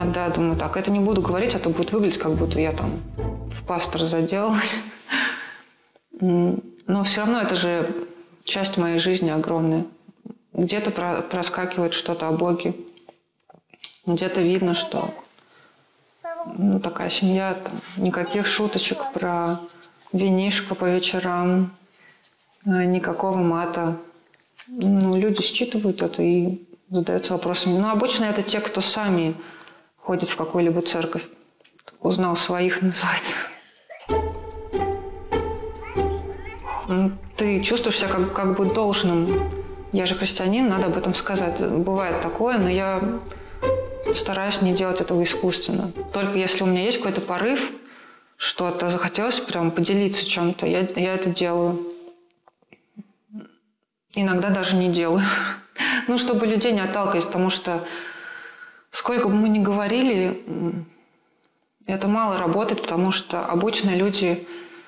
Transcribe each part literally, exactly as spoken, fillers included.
Да, думаю, так, это не буду говорить, а то будет выглядеть, как будто я там в пастор заделалась. Но все равно это же часть моей жизни огромная. Где-то проскакивает что-то о Боге. Где-то видно, что ну, такая семья, там, никаких шуточек про винишко по вечерам, никакого мата. Ну, люди считывают это и задаются вопросами. Но обычно это те, кто сами ходят в какую-либо церковь. Узнал своих, называется. Ты чувствуешь себя как, как бы должным. Я же христианин, надо об этом сказать. Бывает такое, но я стараюсь не делать этого искусственно. Только если у меня есть какой-то порыв, что-то захотелось прям поделиться чем-то, я, я это делаю. Иногда даже не делаю. Ну, чтобы людей не отталкивать, потому что сколько бы мы ни говорили, это мало работает, потому что обычно люди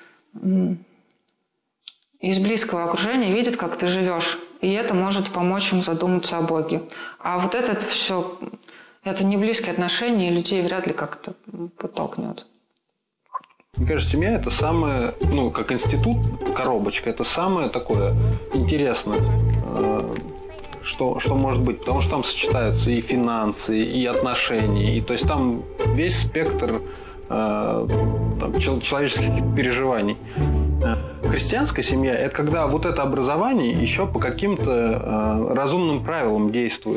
из близкого окружения видят, как ты живешь, и это может помочь им задуматься о Боге. А вот это все, это не близкие отношения, и людей вряд ли как-то подтолкнет. Мне кажется, семья – это самое, ну, как институт, коробочка, это самое такое интересное, что, что может быть. Потому что там сочетаются и финансы, и отношения, и то есть там весь спектр там, человеческих переживаний. Христианская семья – это когда вот это образование еще по каким-то разумным правилам действует.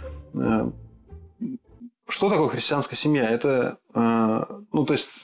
Что такое христианская семья? Это, ну, то есть,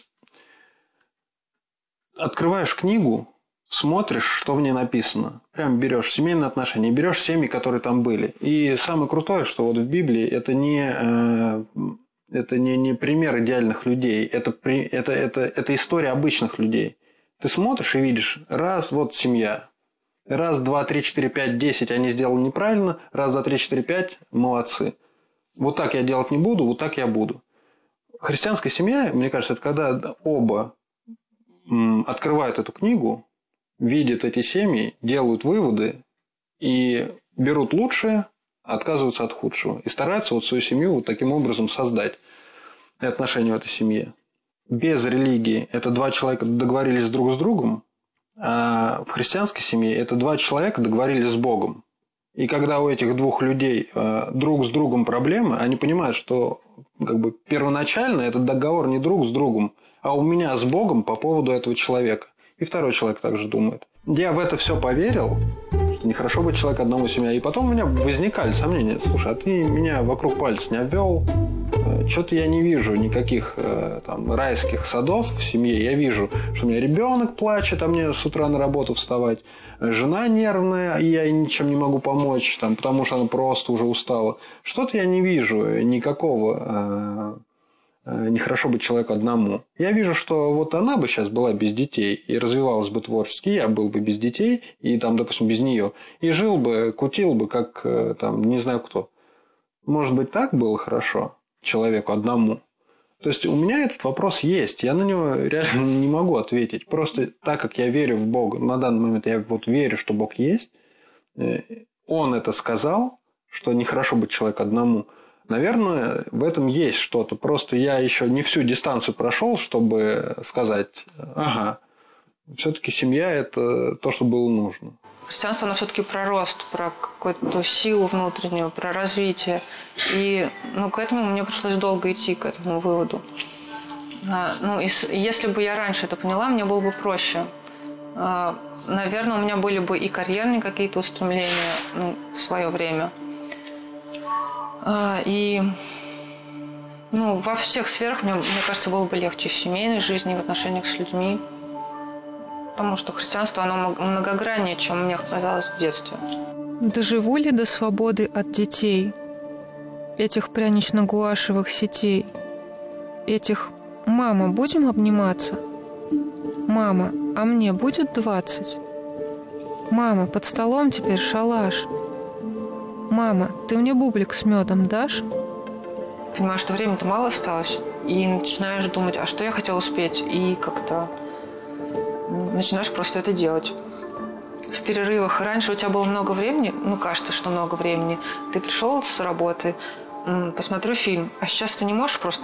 открываешь книгу, смотришь, что в ней написано. Прям берешь семейные отношения, берешь семьи, которые там были. И самое крутое, что вот в Библии это не, это не, не пример идеальных людей, это, это, это, это история обычных людей. Ты смотришь и видишь, раз, вот семья. Раз, два, три, четыре, пять, десять они сделали неправильно. Раз, два, три, четыре, пять, молодцы. Вот так я делать не буду, вот так я буду. Христианская семья, мне кажется, это когда оба открывают эту книгу, видят эти семьи, делают выводы и берут лучшее, отказываются от худшего. И стараются вот свою семью вот таким образом создать и отношения в этой семье. Без религии это два человека договорились друг с другом, а в христианской семье это два человека договорились с Богом. И когда у этих двух людей друг с другом проблемы, они понимают, что как бы первоначально этот договор не друг с другом, а у меня с Богом по поводу этого человека. И второй человек также думает. Я в это все поверил, что нехорошо быть человек одному семья. И потом у меня возникали сомнения. Слушай, а ты меня вокруг пальца не обвел? Что-то я не вижу никаких там, райских садов в семье. Я вижу, что у меня ребенок плачет, а мне с утра на работу вставать. Жена нервная, и я ничем не могу помочь, там, потому что она просто уже устала. Что-то я не вижу никакого... Нехорошо быть человеку одному. Я вижу, что вот она бы сейчас была без детей и развивалась бы творчески, я был бы без детей и там, допустим, без нее, и жил бы, кутил бы, как там, не знаю кто. Может быть, так было хорошо человеку одному? То есть, у меня этот вопрос есть, я на него реально не могу ответить. Просто так, как я верю в Бога, на данный момент я вот верю, что Бог есть, Он это сказал, что нехорошо быть человеку одному. Наверное, в этом есть что-то. Просто я еще не всю дистанцию прошел, чтобы сказать, ага, все-таки семья – это то, что было нужно. Христианство, оно все-таки про рост, про какую-то силу внутреннюю, про развитие. И ну, к этому мне пришлось долго идти, к этому выводу. А, ну, и, если бы я раньше это поняла, мне было бы проще. А, наверное, у меня были бы и карьерные какие-то устремления ну, в свое время. И ну, во всех сферах, мне, мне кажется, было бы легче в семейной жизни, в отношениях с людьми. Потому что христианство, оно многограннее, чем мне казалось в детстве. Доживу ли до свободы от детей, этих прянично-гуашевых сетей, этих «Мама, будем обниматься?» «Мама, а мне будет двадцать?» «Мама, под столом теперь шалаш?» «Мама, ты мне бублик с медом дашь?» Понимаешь, что времени-то мало осталось, и начинаешь думать, а что я хотела успеть, и как-то начинаешь просто это делать. В перерывах раньше у тебя было много времени, ну, кажется, что много времени. Ты пришел с работы, М, Посмотрю фильм. А сейчас ты не можешь просто